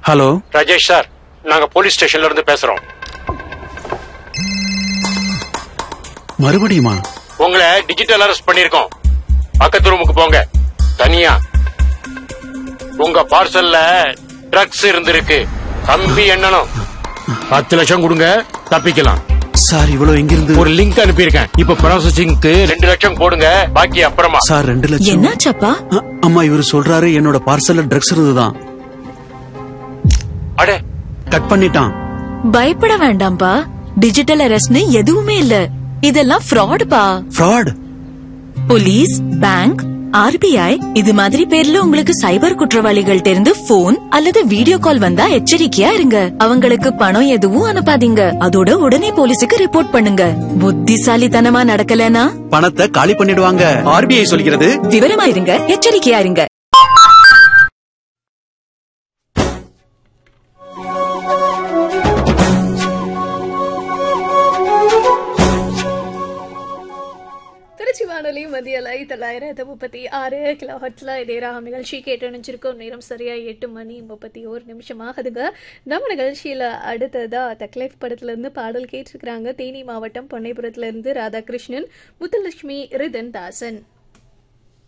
Hello Rajesh sir, நாங்க police ஸ்டேஷன்ல இருந்து பேசுறோம். மறுபடியுமா? உங்களை டிஜிட்டல் அரெஸ்ட் பண்ணிருக்கோம். பக்கத்து ரூமுக்கு போங்க, தனியா. உங்க பார்சல்ல ட்ரக்ஸ் இருந்திருக்கு. கம்பி எண்ணணும். 10 லட்சம் கொடுங்க, தப்பிக்கலாம். சார் இவ்வளவு எங்கிருந்து? ஒரு லிங்க் அனுப்பியிருக்கேன். இப்ப ப்ராசஸிங்க்கு 2 லட்சம் போடுங்க, பாக்கி அப்புறமா. சார் 2 லட்சம் என்னாச்சப்பா? அம்மா இவரு சொல்றாரு என்னோட பார்சல்ல ட்ரக்ஸ் இருந்துதான். அடே, கட் பண்ணிட்டான். பயப்பட வேண்டாம்பா, டிஜிட்டல் அரெஸ்ட்னு எதுவுமே இல்ல. இதெல்லாம் ஃப்ராடுப்பா. ஃப்ராட்? போலீஸ், பேங்க், ஆர்பிஐ இது மாதிரி பேர்ல உங்களுக்கு சைபர் குற்றவாளிகள்ட்ட இருந்து போன் அல்லது வீடியோ கால் வந்தா எச்சரிக்கையா இருங்க. அவங்களுக்கு பணம் எதுவும் அனுப்பாதீங்க. அதோட உடனே போலீஸுக்கு ரிப்போர்ட் பண்ணுங்க. புத்திசாலித்தனமா நடக்கலனா பணத்தை காலி பண்ணிடுவாங்க. ஆர்பிஐ சொல்கிறது. விவரமா இருங்க, எச்சரிக்கையா இருங்க. வானொலி மத்திய அலை 936 கிலோஹெர்ட்ஸ்ல இதே ராகம் நிகழ்ச்சி கேட்டு நினைச்சிருக்கோம். நேரம் சரியா 8 மணி 31 நிமிஷம் ஆகுதுங்க. நம்ம நிகழ்ச்சியில அடுத்ததா தக்லைஃப் படத்துல இருந்து பாடல் கேட்டிருக்கிறாங்க. தேனி மாவட்டம் பொன்னைபுரத்துல இருந்து ராதாகிருஷ்ணன், முத்துலட்சுமி, ரிதன் தாசன்.